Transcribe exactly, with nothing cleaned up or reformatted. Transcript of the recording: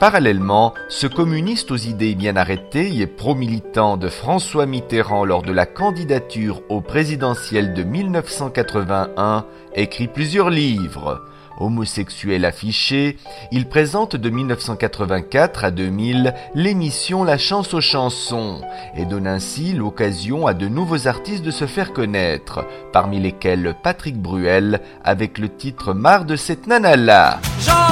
Parallèlement, ce communiste aux idées bien arrêtées et pro-militant de François Mitterrand lors de la candidature au présidentiel de mille neuf cent quatre-vingt-un écrit plusieurs livres. Homosexuel affiché, il présente de mille neuf cent quatre-vingt-quatre à deux mille l'émission La Chance aux chansons et donne ainsi l'occasion à de nouveaux artistes de se faire connaître, parmi lesquels Patrick Bruel avec le titre Marre de cette nana-là.